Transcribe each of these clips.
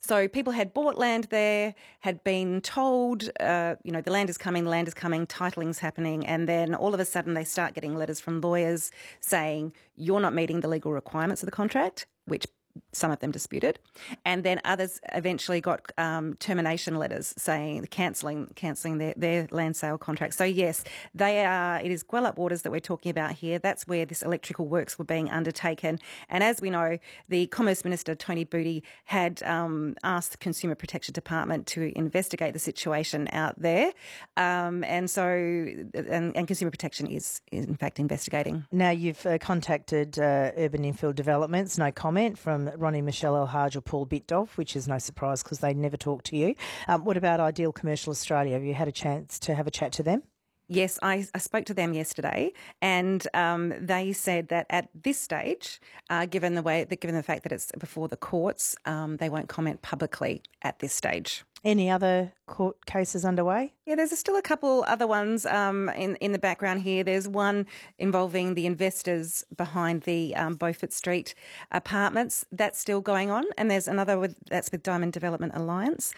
So people had bought land there, had been told, the land is coming, titling's happening, and then all of a sudden they start getting letters from lawyers saying you're not meeting the legal requirements of the contract, which some of them disputed, and then others eventually got termination letters saying cancelling their land sale contract. So yes, it is Gwelup Waters that we're talking about here. That's where this electrical works were being undertaken. And as we know, the Commerce Minister Tony Butty had asked the Consumer Protection Department to investigate the situation out there, and Consumer Protection is in fact investigating. Now you've contacted Urban Infill Developments. No comment from Ronnie Michelle El-Haj or Paul Bitdolf, which is no surprise because they never talk to you. What about Ideal Commercial Australia? Have you had a chance to have a chat to them? Yes, I spoke to them yesterday, and they said that at this stage, given the fact that it's before the courts, they won't comment publicly at this stage. Any other court cases underway? Yeah, there's still a couple other ones in the background here. There's one involving the investors behind the Beaufort Street apartments. That's still going on. And there's another that's with Diamond Development Alliance.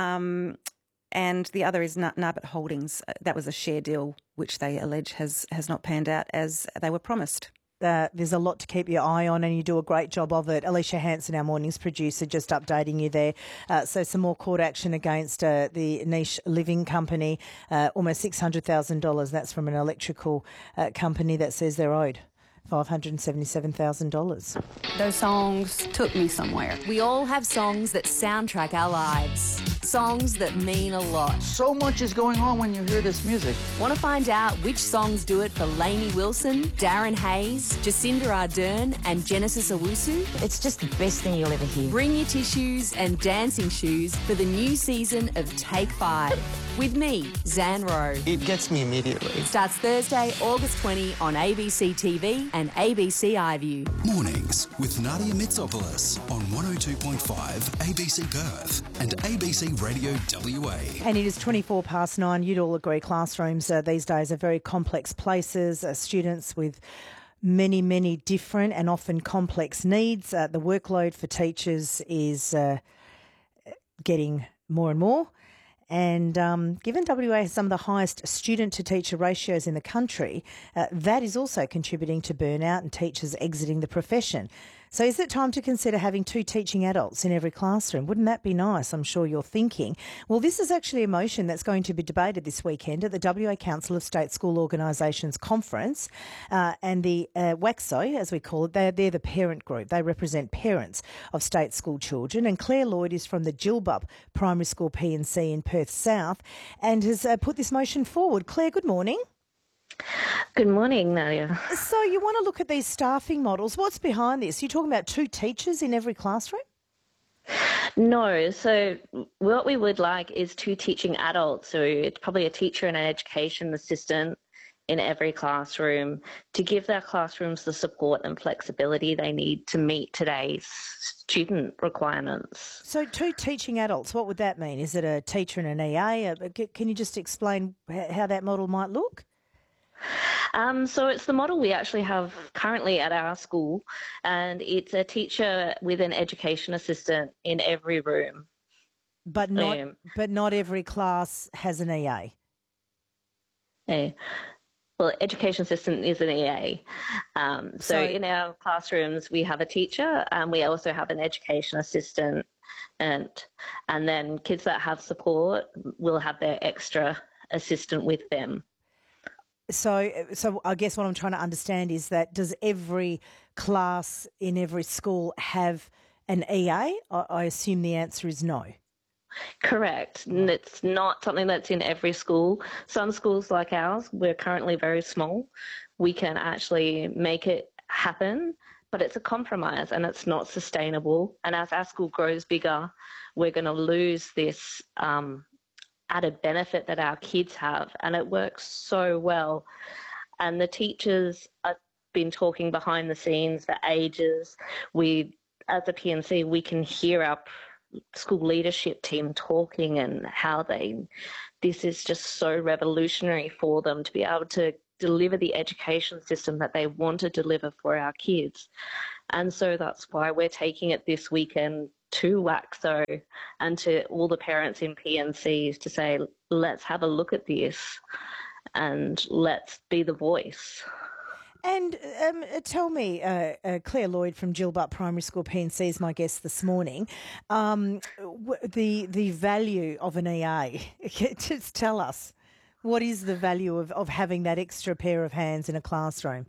And the other is Narbut Holdings. That was a share deal which they allege has not panned out as they were promised. There's a lot to keep your eye on and you do a great job of it. Alicia Hanson, our mornings producer, just updating you there. So some more court action against the Niche Living Company, almost $600,000. That's from an electrical company that says they're owed $577,000. Those songs took me somewhere. We all have songs that soundtrack our lives. Songs that mean a lot. So much is going on when you hear this music. Want to find out which songs do it for Lainey Wilson, Darren Hayes, Jacinda Ardern and Genesis Owusu? It's just the best thing you'll ever hear. Bring your tissues and dancing shoes for the new season of Take 5. With me, Zan Rowe. It gets me immediately. It starts Thursday, August 20 on ABC TV and ABC iView. Mornings with Nadia Mitsopoulos on 102.5 ABC Perth and ABC Radio WA. And it is 24 past 9. You'd all agree classrooms these days are very complex places. Students with many, many different and often complex needs. The workload for teachers is getting more and more. And given WA has some of the highest student-to-teacher ratios in the country, that is also contributing to burnout and teachers exiting the profession. So is it time to consider having 2 teaching adults in every classroom? Wouldn't that be nice? I'm sure you're thinking. Well, this is actually a motion that's going to be debated this weekend at the WA Council of State School Organisations Conference. And the WACSO, as we call it, they're the parent group. They represent parents of state school children. And Claire Lloyd is from the Gilbub Primary School P&C in Perth South and has put this motion forward. Claire, good morning. Good morning, Nadia. So you want to look at these staffing models. What's behind this? You're talking about 2 teachers in every classroom? No. So what we would like is 2 teaching adults. So it's probably a teacher and an education assistant in every classroom to give their classrooms the support and flexibility they need to meet today's student requirements. So 2 teaching adults, what would that mean? Is it a teacher and an EA? Can you just explain how that model might look? So it's the model we actually have currently at our school, and it's a teacher with an education assistant in every room. But not every class has an EA. Yeah. Well, education assistant is an EA. So in our classrooms, we have a teacher and we also have an education assistant, and then kids that have support will have their extra assistant with them. So I guess what I'm trying to understand is that does every class in every school have an EA? I assume the answer is no. Correct. And it's not something that's in every school. Some schools like ours, we're currently very small. We can actually make it happen, but it's a compromise and it's not sustainable. And as our school grows bigger, we're going to lose this added benefit that our kids have, and it works so well. And the teachers have been talking behind the scenes for ages. As a PNC, we can hear our school leadership team talking and how this is just so revolutionary for them to be able to deliver the education system that they want to deliver for our kids. And so that's why we're taking it this weekend to WAXO and to all the parents in PNCs to say, let's have a look at this and let's be the voice. And tell me, Claire Lloyd from Gilbert Primary School PNC is my guest this morning. The value of an EA. Just tell us, what is the value of having that extra pair of hands in a classroom?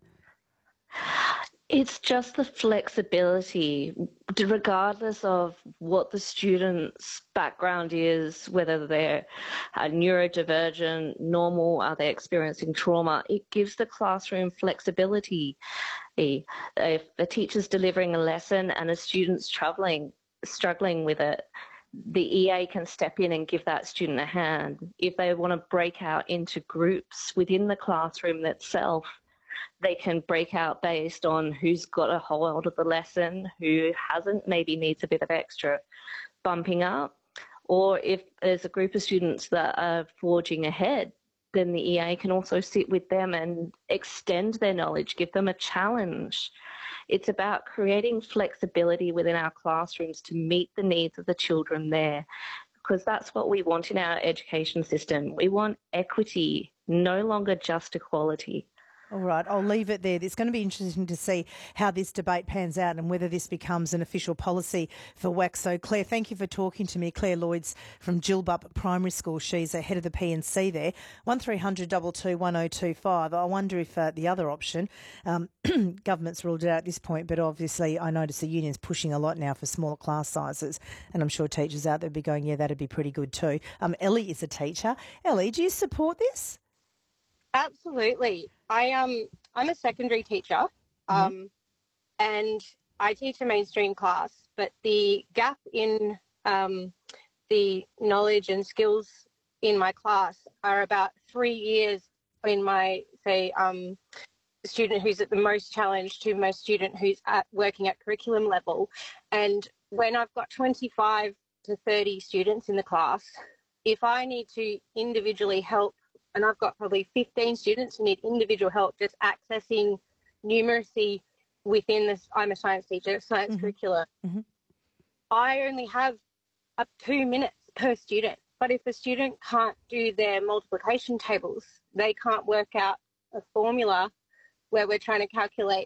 It's just the flexibility, regardless of what the student's background is, whether they're neurodivergent, normal, are they experiencing trauma. It gives the classroom flexibility. If a teacher's delivering a lesson and a student's struggling with it, the EA can step in and give that student a hand. If they want to break out into groups within the classroom itself, they can break out based on who's got a hold of the lesson, who hasn't, maybe needs a bit of extra bumping up. Or if there's a group of students that are forging ahead, then the EA can also sit with them and extend their knowledge, give them a challenge. It's about creating flexibility within our classrooms to meet the needs of the children there, because that's what we want in our education system. We want equity, no longer just equality. All right, I'll leave it there. It's going to be interesting to see how this debate pans out and whether this becomes an official policy for WAXO. Claire, thank you for talking to me. Claire Lloyd's from Gilbert Primary School. She's head of the PNC there. 1300 22 1025. I wonder if the other option, government's ruled it out at this point, but obviously I notice the union's pushing a lot now for smaller class sizes, and I'm sure teachers out there will be going, yeah, that'd be pretty good too. Ellie is a teacher. Ellie, do you support this? Absolutely. I'm a secondary teacher, and I teach a mainstream class, but the gap in the knowledge and skills in my class are about 3 years in my, say, student who's at the most challenged to my student who's working at curriculum level. And when I've got 25 to 30 students in the class, if I need to individually help, and I've got probably 15 students who need individual help just accessing numeracy within this, I'm a science teacher, science curricula. I only have up 2 minutes per student. But if a student can't do their multiplication tables, they can't work out a formula where we're trying to calculate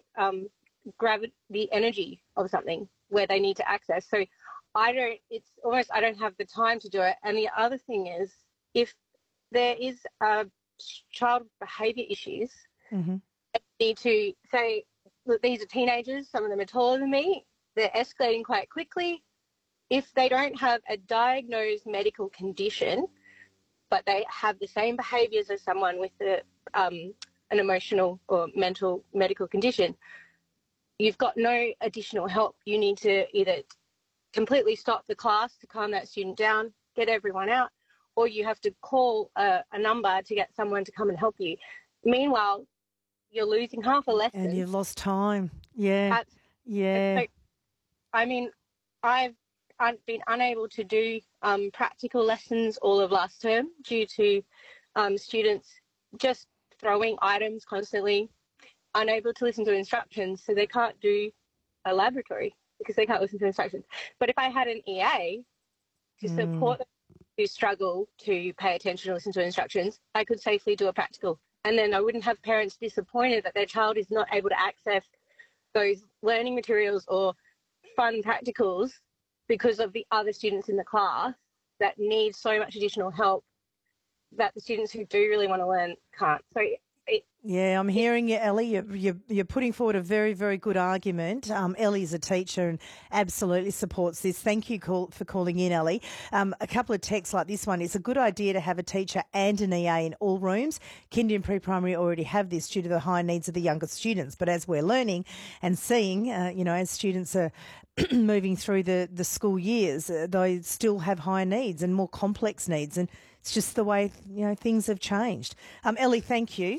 the energy of something where they need to access. So I don't have the time to do it. And the other thing is, if there is a child with behaviour issues, I need to say, look, these are teenagers, some of them are taller than me, they're escalating quite quickly. If they don't have a diagnosed medical condition, but they have the same behaviours as someone with an emotional or mental medical condition, you've got no additional help. You need to either completely stop the class to calm that student down, get everyone out, or you have to call a number to get someone to come and help you. Meanwhile, you're losing half a lesson. And you've lost time. Yeah. So, I mean, I've been unable to do practical lessons all of last term due to students just throwing items constantly, unable to listen to instructions, so they can't do a laboratory because they can't listen to instructions. But if I had an EA to support them who struggle to pay attention and listen to instructions, I could safely do a practical. And then I wouldn't have parents disappointed that their child is not able to access those learning materials or fun practicals because of the other students in the class that need so much additional help that the students who do really want to learn can't. So yeah, I'm hearing you, Ellie. You're putting forward a very, very good argument. Ellie's a teacher and absolutely supports this. Thank you for calling in, Ellie. A couple of texts like this one. It's a good idea to have a teacher and an EA in all rooms. Kinder and pre-primary already have this due to the high needs of the younger students. But as we're learning and seeing, as students are moving through the school years, they still have higher needs and more complex needs. And it's just the way, things have changed. Ellie, thank you.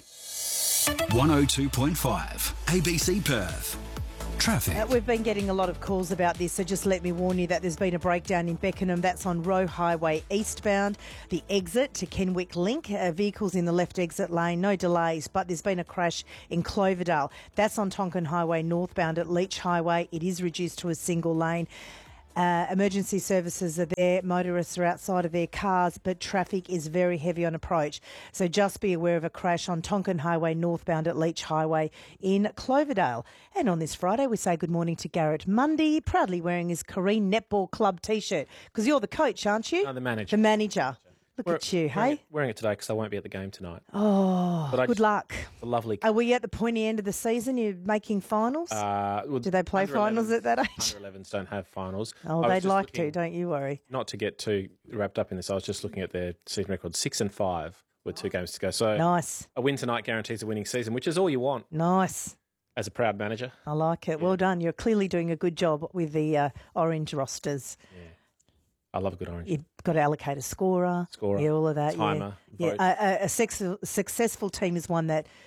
102.5 ABC Perth. Traffic. We've been getting a lot of calls about this, so just let me warn you that there's been a breakdown in Beckenham. That's on Roe Highway eastbound, the exit to Kenwick Link. Vehicles in the left exit lane, no delays, but there's been a crash in Cloverdale. That's on Tonkin Highway northbound at Leach Highway. It is reduced to a single lane. Emergency services are there. Motorists are outside of their cars, but traffic is very heavy on approach. So just be aware of a crash on Tonkin Highway northbound at Leach Highway in Cloverdale. And on this Friday, we say good morning to Garrett Mundy, proudly wearing his Corrine Netball Club T-shirt. Because you're the coach, aren't you? No, the manager. The manager. Look at you, hey? Wearing it today because I won't be at the game tonight. Oh, good luck. It's a lovely... Are we at the pointy end of the season? You're making finals? Well, do they play finals at that age? Under 11s don't have finals. Oh, they'd like to, don't you worry. Not to get too wrapped up in this, I was just looking at their season record, 6-5 with 2 games to go. So nice. A win tonight guarantees a winning season, which is all you want. Nice. As a proud manager. I like it. Yeah. Well done. You're clearly doing a good job with the orange rosters. Yeah. I love a good orange. You've got to allocate a scorer. Yeah, all of that. Timer. Yeah. A successful team is one that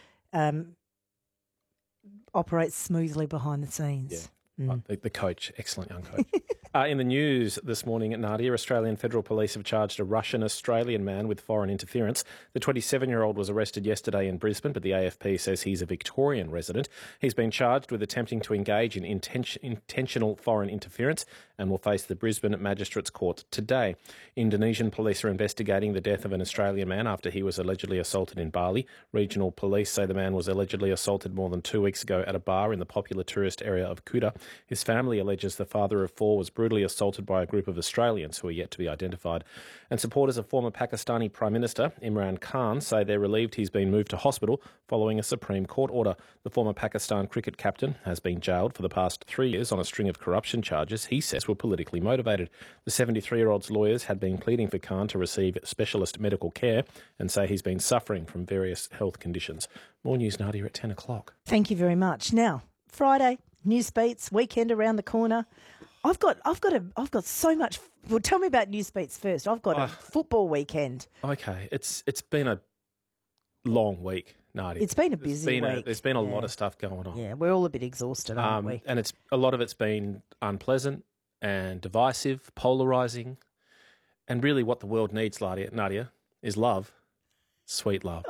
operates smoothly behind the scenes. Yeah. The coach, excellent young coach. In the news this morning at Nadia, Australian Federal Police have charged a Russian-Australian man with foreign interference. The 27-year-old was arrested yesterday in Brisbane, but the AFP says he's a Victorian resident. He's been charged with attempting to engage in intentional foreign interference and will face the Brisbane Magistrates Court today. Indonesian police are investigating the death of an Australian man after he was allegedly assaulted in Bali. Regional police say the man was allegedly assaulted more than 2 weeks ago at a bar in the popular tourist area of Kuta. His family alleges the father of 4 was brutally assaulted by a group of Australians who are yet to be identified. And supporters of former Pakistani Prime Minister Imran Khan say they're relieved he's been moved to hospital following a Supreme Court order. The former Pakistan cricket captain has been jailed for the past 3 years on a string of corruption charges he says were politically motivated. The 73-year-old's lawyers had been pleading for Khan to receive specialist medical care and say he's been suffering from various health conditions. More news, Nadia, at 10 o'clock. Thank you very much. Now, Friday, Newsbeats, weekend around the corner. I've got so much. Well, tell me about Newsbeats first. I've got a football weekend. Okay, it's been a long week, Nadia. It's been a busy week. There's been a lot of stuff going on. Yeah, we're all a bit exhausted, aren't we? And a lot of it's been unpleasant and divisive, polarising, and really what the world needs, Nadia, is love, sweet love.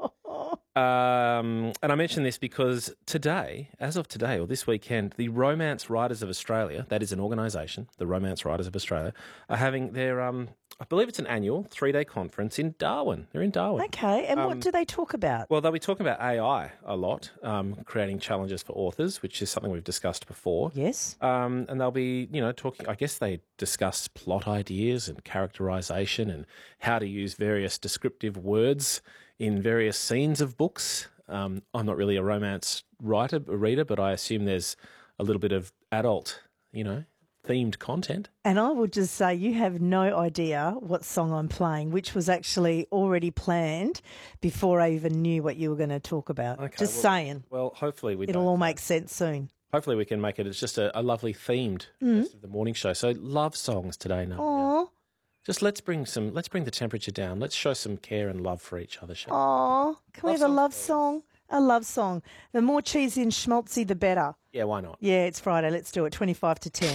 And I mention this because today, as of today or this weekend, the Romance Writers of Australia, that is an organisation, the Romance Writers of Australia, are having their, I believe it's an annual 3-day conference in Darwin. They're in Darwin. Okay, and what do they talk about? Well, they'll be talking about AI a lot, creating challenges for authors, which is something we've discussed before. Yes. And they'll be, talking, I guess they discuss plot ideas and characterisation and how to use various descriptive words in various scenes of books. I'm not really a romance reader, but I assume there's a little bit of adult, themed content. And I would just say you have no idea what song I'm playing, which was actually already planned before I even knew what you were going to talk about. Okay, saying. Well, hopefully it'll all make sense soon. Hopefully we can make it. It's just a lovely themed rest of the morning show. So love songs today, Nadia. Aww. Just let's bring the temperature down. Let's show some care and love for each other, shall we? Aww. Can we have a love song? A love song. The more cheesy and schmaltzy, the better. Yeah, why not? Yeah, it's Friday. Let's do it. 25 to 10.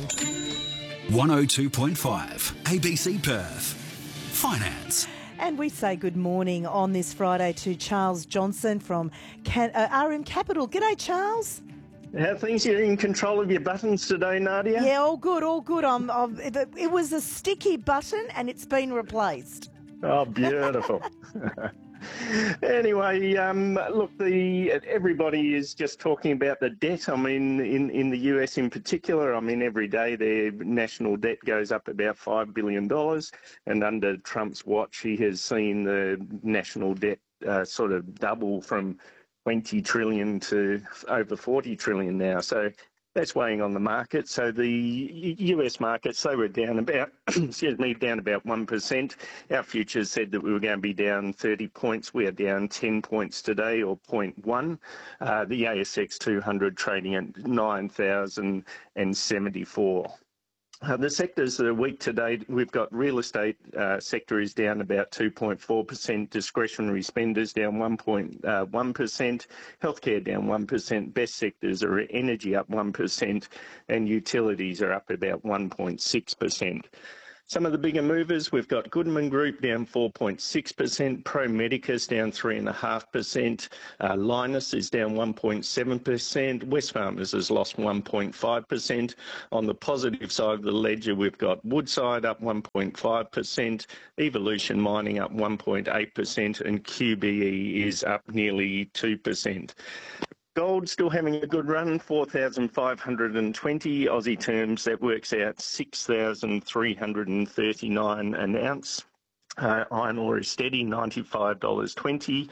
102.5 ABC Perth. Finance. And we say good morning on this Friday to Charles Johnson from RM Capital. G'day, Charles. How things? You're in control of your buttons today, Nadia? Yeah, all good, all good. It was a sticky button and it's been replaced. Oh, beautiful. Anyway, look, everybody is just talking about the debt. I mean, in the US in particular, I mean, every day their national debt goes up about $5 billion. And under Trump's watch, he has seen the national debt sort of double from 20 trillion to over 40 trillion now. So that's weighing on the market. So the US markets, they were down about, down about 1%. Our futures said that we were going to be down 30 points. We are down 10 points today, or 0.1. The ASX 200 trading at 9,074. The sectors that are weak today, we've got real estate sector is down about 2.4%, discretionary spenders down 1.1%, healthcare down 1%, best sectors are energy up 1%, and utilities are up about 1.6%. Some of the bigger movers, we've got Goodman Group down 4.6%, Pro Medicus down 3.5%, Linus is down 1.7%, Wesfarmers has lost 1.5%. On the positive side of the ledger, we've got Woodside up 1.5%, Evolution Mining up 1.8%, and QBE is up nearly 2%. Gold still having a good run, 4,520 Aussie terms. That works out 6,339 an ounce. Iron ore is steady, $95.20.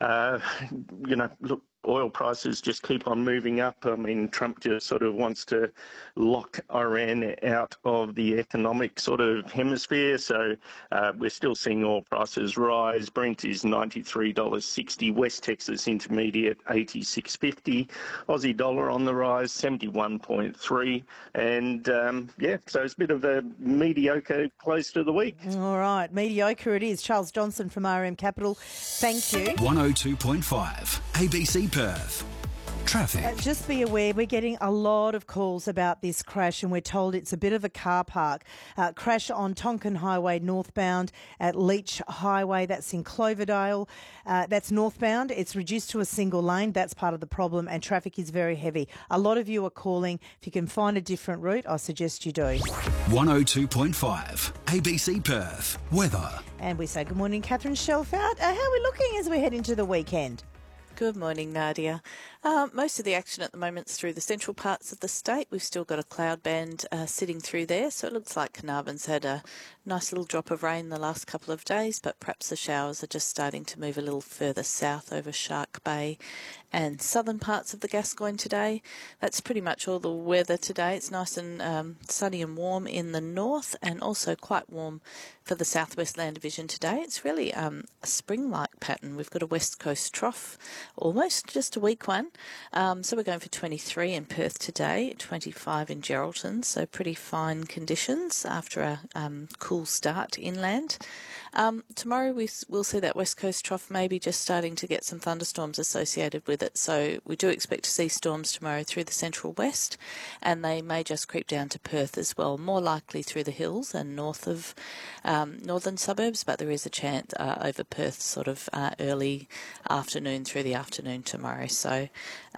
Look, oil prices just keep on moving up. I mean, Trump just sort of wants to lock Iran out of the economic sort of hemisphere. So we're still seeing oil prices rise. Brent is $93.60. West Texas Intermediate, $86.50. Aussie dollar on the rise, 71.3. And so it's a bit of a mediocre close to the week. All right, mediocre it is. Charles Johnson from RM Capital, thank you. 102.5 ABC Perth. Traffic. Just be aware, we're getting a lot of calls about this crash, and we're told it's a bit of a car park. Crash on Tonkin Highway northbound at Leach Highway. That's in Cloverdale. That's northbound. It's reduced to a single lane. That's part of the problem, and traffic is very heavy. A lot of you are calling. If you can find a different route, I suggest you do. 102.5 ABC Perth. Weather. And we say good morning, Catherine Shelfout. How are we looking as we head into the weekend? Good morning, Nadia. Most of the action at the moment is through the central parts of the state. We've still got a cloud band sitting through there, so it looks like Carnarvon's had a nice little drop of rain the last couple of days, but perhaps the showers are just starting to move a little further south over Shark Bay and southern parts of the Gascoyne today. That's pretty much all the weather today. It's nice and sunny and warm in the north, and also quite warm for the southwest land division today. It's really a spring-like pattern. We've got a west coast trough, almost just a weak one. So we're going for 23 in Perth today, 25 in Geraldton, so pretty fine conditions after a cool start inland. Tomorrow we'll see that west coast trough maybe just starting to get some thunderstorms associated with it, so we do expect to see storms tomorrow through the central west, and they may just creep down to Perth as well, more likely through the hills and north of northern suburbs, but there is a chance over Perth sort of early afternoon through the afternoon tomorrow. So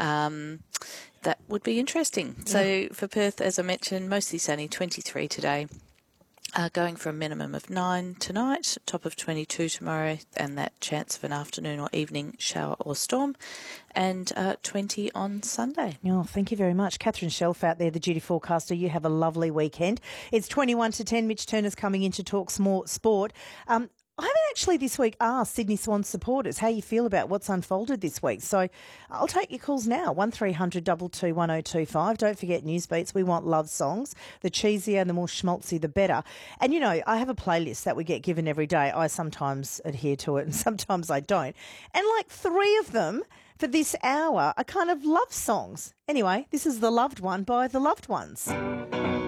that would be interesting. Yeah. So for Perth, as I mentioned, mostly sunny, 23 today. Going for a minimum of 9 tonight, top of 22 tomorrow, and that chance of an afternoon or evening shower or storm, and 20 on Sunday. Oh, thank you very much. Catherine Shelf out there, the duty forecaster. You have a lovely weekend. It's 21 to 10. Mitch Turner's coming in to talk sport. I haven't actually this week asked Sydney Swans supporters how you feel about what's unfolded this week. So I'll take your calls now, 1300 22 1025. Don't forget Newsbeats. We want love songs. The cheesier and the more schmaltzy, the better. And, you know, I have a playlist that we get given every day. I sometimes adhere to it and sometimes I don't. And like 3 of them for this hour are kind of love songs. Anyway, this is The Loved One by The Loved Ones.